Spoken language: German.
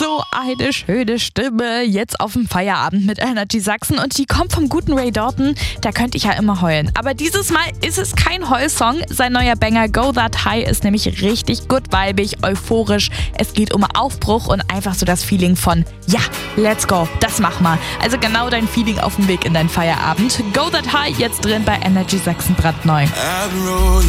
So eine schöne Stimme jetzt auf dem Feierabend mit Energy Sachsen und die kommt vom guten Ray Dalton. Da könnte ich ja immer heulen. Aber dieses Mal ist es kein Heulsong. Sein neuer Banger Go That High ist nämlich richtig gut vibig, euphorisch. Es geht um Aufbruch und einfach so das Feeling von ja, let's go, das mach mal. Also genau dein Feeling auf dem Weg in dein Feierabend. Go That High jetzt drin bei Energy Sachsen brandneu.